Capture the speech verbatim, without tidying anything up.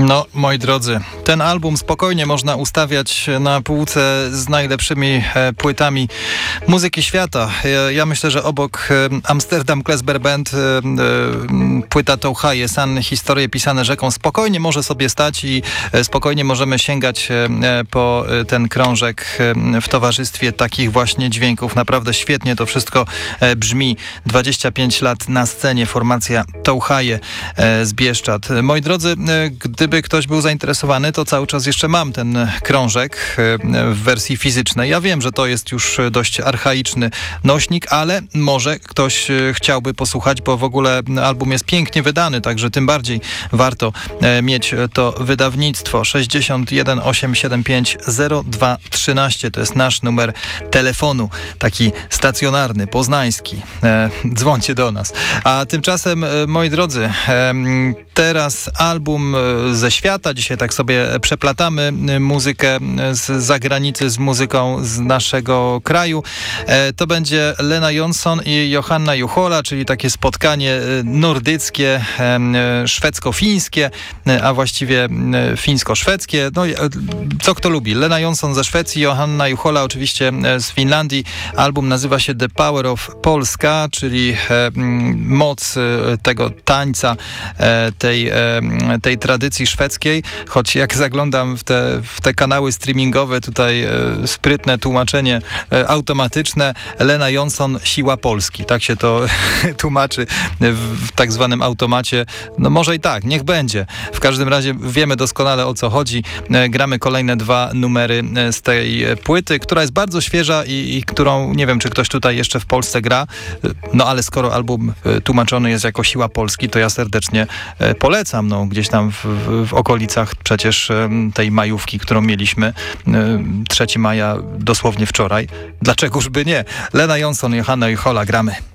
No, moi drodzy, ten album spokojnie można ustawiać na półce z najlepszymi e, płytami muzyki świata. Ja, ja myślę, że obok e, Amsterdam Klezmer Band e, e, płyta Touhaje, San, historie pisane rzeką, spokojnie może sobie stać i e, spokojnie możemy sięgać e, po e, ten krążek e, w towarzystwie takich właśnie dźwięków. Naprawdę świetnie to wszystko e, brzmi. dwadzieścia pięć lat na scenie, formacja Touhaje e, z Bieszczad. Moi drodzy, e, gdyby ktoś był zainteresowany, to cały czas jeszcze mam ten krążek w wersji fizycznej. Ja wiem, że to jest już dość archaiczny nośnik, ale może ktoś chciałby posłuchać, bo w ogóle album jest pięknie wydany, także tym bardziej warto mieć to wydawnictwo. sześćdziesiąt jeden osiemset siedemdziesiąt pięć zero dwa trzynaście to jest nasz numer telefonu, taki stacjonarny, poznański. Dzwońcie do nas. A tymczasem, moi drodzy, teraz album ze świata. Dzisiaj tak sobie przeplatamy muzykę z zagranicy z muzyką z naszego kraju. To będzie Lena Jonsson i Johanna Juhola, czyli takie spotkanie nordyckie, szwedzko-fińskie, a właściwie fińsko-szwedzkie. No, co kto lubi. Lena Jonsson ze Szwecji, Johanna Juhola oczywiście z Finlandii. Album nazywa się The Power of Polska, czyli moc tego tańca, tej, tej tradycji szwedzkiej, choć jak zaglądam w te, w te kanały streamingowe, tutaj e, sprytne tłumaczenie e, automatyczne, Lena Jonsson, siła Polski. Tak się to tłumaczy w, w tak zwanym automacie. No może i tak, niech będzie. W każdym razie wiemy doskonale, o co chodzi. E, gramy kolejne dwa numery z tej płyty, która jest bardzo świeża i, i którą, nie wiem, czy ktoś tutaj jeszcze w Polsce gra, no ale skoro album tłumaczony jest jako siła Polski, to ja serdecznie e, polecam. No, gdzieś tam w, w, w okolicach przecież tej majówki, którą mieliśmy trzeciego maja, dosłownie wczoraj. Dlaczegoż by nie? Lena Jonsson, Johanna Juhola, gramy.